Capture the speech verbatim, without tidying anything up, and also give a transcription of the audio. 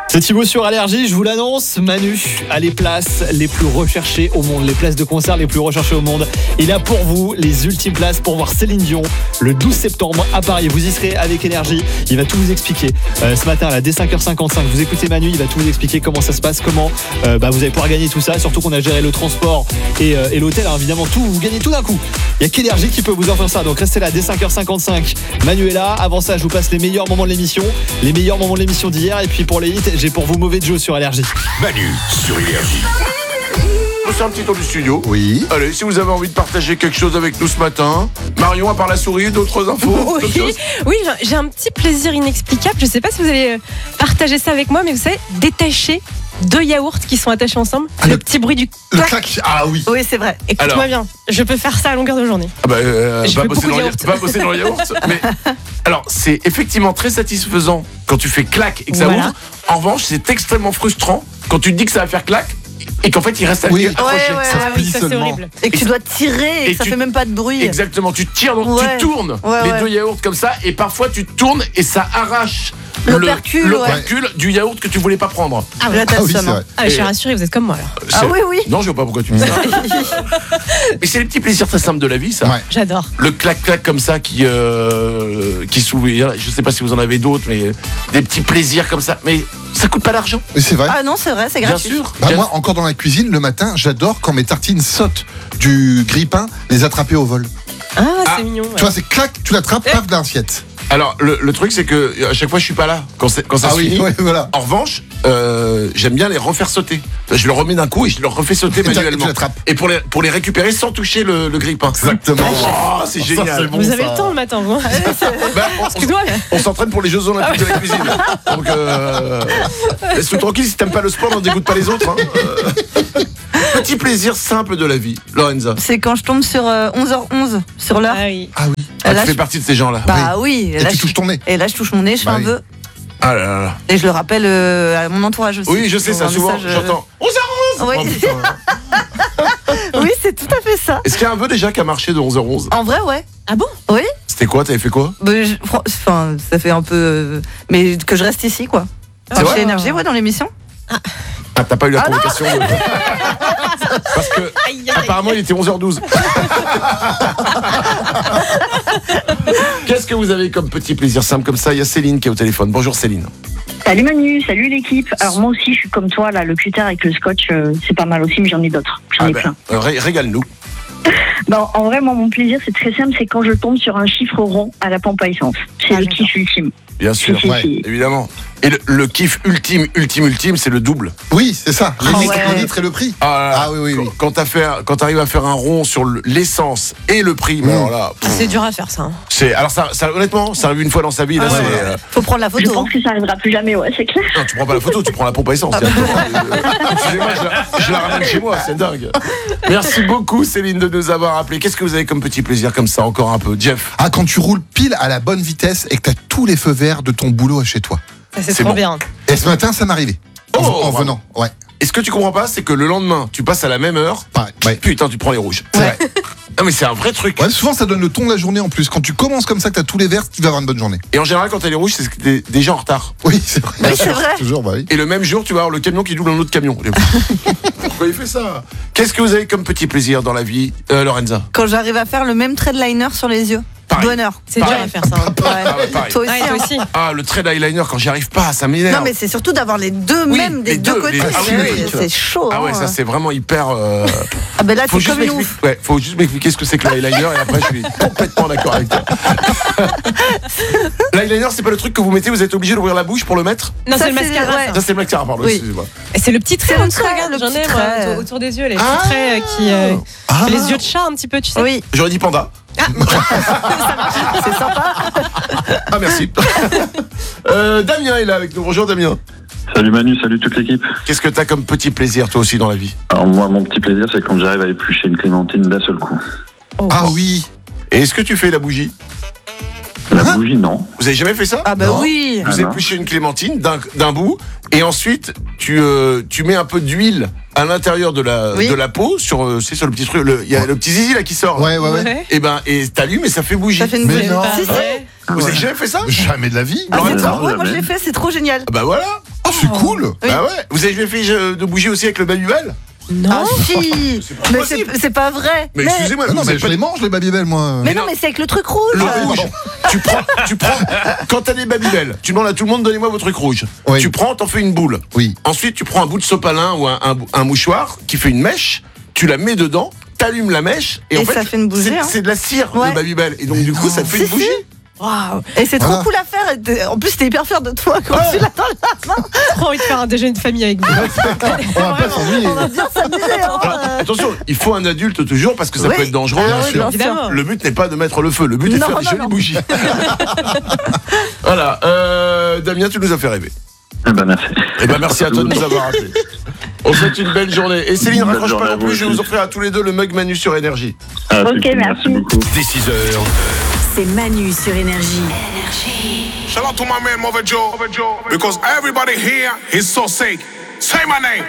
C'est Thibaut sur Allergie, je vous l'annonce, Manu a les places les plus recherchées au monde, les places de concert les plus recherchées au monde. Il a pour vous les ultimes places pour voir Céline Dion le douze septembre à Paris. Vous y serez avec Énergie, il va tout vous expliquer. Euh, ce matin, là, dès cinq heures cinquante-cinq, vous écoutez Manu, il va tout vous expliquer comment ça se passe, comment euh, bah, vous allez pouvoir gagner tout ça. Surtout qu'on a géré le transport et, euh, et l'hôtel, alors évidemment, tout, vous gagnez tout d'un coup. Il n'y a qu'Énergie qui peut vous offrir ça, donc restez là dès cinq heures cinquante-cinq. Manu est là, avant ça, je vous passe les meilleurs moments de l'émission, les meilleurs moments de l'émission d'hier, et puis pour les hits, j'ai pour vous Mauvais Joe sur Allergie. Manu sur Énergie. On fait un petit tour du studio. Oui. Allez, si vous avez envie de partager quelque chose avec nous ce matin. Marion, à part la souris, d'autres infos? Oui, d'autres choses oui, j'ai un petit plaisir inexplicable. Je ne sais pas si vous allez partager ça avec moi, mais vous savez, détacher deux yaourts qui sont attachés ensemble. Ah, le, le- petit bruit du Le clac. clac. Ah oui. Oui, c'est vrai. Écoute-moi bien, je peux faire ça à longueur de journée. Ah bah, euh, Je va, fais bosser beaucoup dans de le, yaourt. va bosser dans le yaourt. Mais, alors, c'est effectivement très satisfaisant quand tu fais clac et que ça Voilà. ouvre. En revanche, c'est extrêmement frustrant quand tu te dis que ça va faire clac et qu'en fait, il reste à Oui. accroché. Ouais, ouais, Ça Ah se oui, plie ça c'est seulement. horrible. Et que tu dois tirer et, Et que ça tu- fait même pas de bruit. Exactement, tu tires, donc Ouais. tu tournes Ouais, les ouais. deux yaourts comme ça, et parfois tu tournes et ça arrache L'opercule, ouais. l'opercule du yaourt que tu voulais pas prendre. Ah, Là, t'as Ah le oui, seum, c'est hein. vrai. Ah, je suis Et- rassurée, vous êtes comme moi alors. Ah C'est- oui, oui. Non, je vois pas pourquoi tu dis ça. Mais c'est les petits plaisirs très simples de la vie, ça. Ouais. J'adore. Le clac-clac comme ça qui, euh, qui s'ouvre. Je sais pas si vous en avez d'autres, mais des petits plaisirs comme ça. Mais ça coûte pas d'argent. Mais c'est vrai. Ah non, c'est vrai, c'est Bien gratuit. sûr. Bah, Bien- moi, encore dans la cuisine, le matin, j'adore quand mes tartines sautent du grille-pain, les attraper au vol. Ah, Ah, c'est mignon. ouais. Tu vois, c'est clac, tu l'attrapes, paf, dans l'assiette. Alors, le, le truc, c'est que à chaque fois, je suis pas là quand, c'est- quand ça Ah se oui, finit. ouais, voilà. En revanche, euh, j'aime bien les refaire sauter. Je le remets d'un coup et je le refais sauter Et tu- manuellement. tu l'attrapes. Et pour les, pour les récupérer sans toucher le, le grille-pain. Exactement. Oh, c'est Ça, génial. c'est bon, Vous avez ça. le temps le matin, vous. hein Bah, on- on, Excuse-moi, mais- on s'entraîne pour les Jeux Olympiques de la cuisine. Donc, euh, laisse-nous tranquille, si t'aimes pas le sport, on dégoûte pas les autres. Hein. Euh, petit plaisir simple de la vie, Lorenza. C'est quand je tombe sur euh, onze heures onze, sur l'heure. Ah oui. Ah oui. Ah, là, tu fais je- partie de ces gens-là. Bah oui. Et là, tu je- touches ton nez. Et là, je touche mon nez, je fais Bah un oui. vœu. Ah là là là. Et je le rappelle euh, à mon entourage aussi. Oui, je sais ça, Un souvent, message, euh, j'entends. onze heures onze. Oui, Oh, putain. oui, c'est tout à fait ça. Est-ce qu'il y a un vœu déjà qui a marché de onze heures onze? En vrai, ouais. Ah bon? Oui. C'était quoi? T'avais fait quoi? Bah, je- fran- Enfin, ça fait un peu. euh, Mais que je reste ici, quoi. C'est vrai Chez Énergie, ouais, dans l'émission. Ah, t'as pas eu la Ah non. convocation de- Parce que Aïe, aïe, aïe. apparemment il était onze heures douze. Qu'est-ce que vous avez comme petit plaisir simple comme ça? Il y a Céline qui est au téléphone. Bonjour Céline. Salut Manu, salut l'équipe. Alors moi aussi je suis comme toi là, le cutter avec le scotch, euh, c'est pas mal aussi, mais j'en ai d'autres. J'en Ah ai ben, plein. euh, ré- régale-nous. Non, en vrai, moi mon plaisir c'est très simple, c'est quand je tombe sur un chiffre rond à la pompe à essence. C'est Ah, le j'adore. kiff ultime. Bien sûr, Si, si, ouais. si. évidemment. Et le, le kiff ultime, ultime, ultime, c'est le double. Oui, c'est ça. Le Ah litre, ouais. le litre et le prix. Ah, Ah oui, oui, oui. Quand t'as fait, quand t'arrives à faire un rond sur le- l'essence et le prix, mais Mmh. alors là, pff, C'est dur à faire ça. hein. c'est, alors ça, ça, honnêtement, ça arrive une fois dans sa vie. Là, Ah ouais, c'est, ouais. euh, Faut prendre la Je photo. hein. pense que ça arrivera plus jamais, ouais, c'est clair. non, tu prends pas la photo, tu prends la pompe à essence. Ah bah. Euh, Excusez-moi, je la, je la ramène chez moi, c'est dingue. Merci beaucoup Céline de nous avoir appelé. Qu'est-ce que vous avez comme petit plaisir comme ça, encore un peu, Jeff? Ah, quand tu roules pile à la bonne vitesse et que t'as tous les feux verts de ton boulot chez toi. Ça, c'est C'est trop bon. bien. Et ce matin, ça m'arrivait. En, Oh, en bravo. venant, ouais. Et ce que tu comprends pas, c'est que le lendemain, tu passes à la même heure, Pareil, ouais. putain, tu prends les rouges. C'est vrai. Non mais c'est un vrai truc. Ouais, souvent, ça donne le ton de la journée en plus. Quand tu commences comme ça, que t'as tous les verts, tu vas avoir une bonne journée. Et en général, quand t'as les rouges, c'est que t'es déjà en retard. Oui, c'est vrai. Oui, c'est vrai. Toujours, bah oui. Et le même jour, tu vas avoir le camion qui double un autre camion. Pourquoi il fait ça? Qu'est-ce que vous avez comme petit plaisir dans la vie, euh, Lorenza? Quand j'arrive à faire le même trait de liner sur les yeux. Pareil. Bonheur. C'est dur Pareil. à faire ça. hein. Ah ouais, pareil. Toi aussi. Ouais, toi hein. aussi. Ah, le trait d'eyeliner, quand j'y arrive pas, ça m'énerve. Non, mais c'est surtout d'avoir les deux Oui, mêmes des les deux, deux, côtés. les- ah oui, c'est oui, oui. c'est chaud. Ah ouais, hein. ça c'est vraiment hyper. euh, Ah ben là, Faut c'est juste comme une m'expliquer- ouf. ouais, faut juste m'expliquer ce que c'est que l'eyeliner et après je suis complètement d'accord avec toi. L'eyeliner, c'est pas le truc que vous mettez, vous êtes obligé d'ouvrir la bouche pour le mettre? Non, Ça, c'est le c'est- mascara. ouais. ça. Ça c'est le mascara, pardon, Oui. excusez-moi. Et c'est le petit trait C'est en le dessous, trait, regarde, le j'en ai petit moi, trait. autour, autour des yeux, les Ah. petits traits euh, qui. euh, Ah. Les yeux de chat un petit peu, tu sais. Oui, J'aurais dit panda. c'est sympa. Ah merci. Euh, Damien est là avec nous. Bonjour Damien. Salut Manu, salut toute l'équipe. Qu'est-ce que t'as comme petit plaisir toi aussi dans la vie? Alors moi, mon petit plaisir, c'est quand j'arrive à éplucher une clémentine d'un seul coup. Oh. Ah oui. Et est-ce que tu fais la bougie? La Hein bougie, non. Vous avez jamais fait ça? Ah bah Non. oui. Vous Ah non. épluchez une clémentine d'un d'un bout et ensuite tu, euh, tu mets un peu d'huile à l'intérieur de la, Oui. de la peau, sur, euh, c'est sur le petit truc, le- il y a le petit zizi là qui sort. Ouais, ouais, ouais. Ouais. Et ben, et t'allumes et ça fait bougie. Ça fait une Mais bougie. non. Si, si. Ouais. Ah Vous ouais. avez jamais fait ça? Jamais de la vie. Ah, c'est Lorenza, trop- ouais, moi je jamais. l'ai fait, c'est trop génial. Ah bah voilà. C'est cool. Bah ouais. Vous avez jamais fait euh, de bougie aussi avec le Babybel? Non. Ah si. pas Mais possible. c'est c'est pas vrai. Mais excusez-moi, Ah non, vous mais avez je pas- les mange, les Babybel, moi. Mais non. non, mais c'est avec le truc rouge. Le Ah, rouge. pardon. Tu prends, tu prends. Quand t'as des Babybel, tu demandes à tout le monde, donnez-moi votre truc rouge. Oui. Tu prends, t'en fais une boule. Oui. Ensuite, tu prends un bout de sopalin ou un, un, un mouchoir qui fait une mèche. Tu la mets dedans, t'allumes la mèche et, Et en fait, ça fait une bougie, c'est, hein. c'est de la cire Ouais. de Babybel et donc du coup, ça te fait Si, une bougie. si. Waouh. Et c'est trop Voilà. cool à faire. Et t'es- En plus, t'es hyper fier de toi quand Ouais. tu l'as dans la main. Trop envie de faire un déjeuner de famille avec vous. On va pas s'ennuyer. On va bien s'amuser. Hein. Alors, attention, il faut un adulte toujours parce que ça Oui. peut être dangereux. Ah bien oui, sûr. bien Évidemment. Le but n'est pas de mettre le feu, le but est de Non, faire des non, jolies non. bougies. Voilà, euh, Damien, tu nous as fait rêver. Eh ben, merci. Eh ben merci à toi de nous avoir appelés. On souhaite une belle journée. Et Céline, Belle raccroche journée pas à non vous plus, je vais aussi. vous offrir à tous les deux le mug Manu sur Énergie. Ah, c'est Ok, cool, merci. beaucoup. Dès six heures, C'est Manu sur Énergie. Shout out to my man Mother Joe, because everybody here is so sick. Say my name.